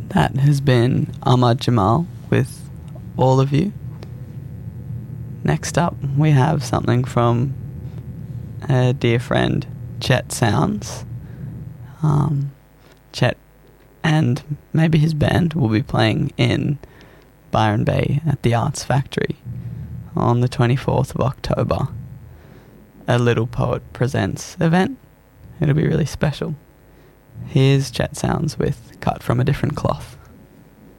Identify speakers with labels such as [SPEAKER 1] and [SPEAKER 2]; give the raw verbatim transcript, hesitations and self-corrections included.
[SPEAKER 1] That has been Ahmad Jamal with All of You. Next up, we have something from a dear friend, Chet Sounds. Um, Chet and maybe his band will be playing in Byron Bay at the Arts Factory on the twenty-fourth of October. A Little Poet Presents event. It'll be really special. Here's Chet Sounds with Cut from a Different Cloth.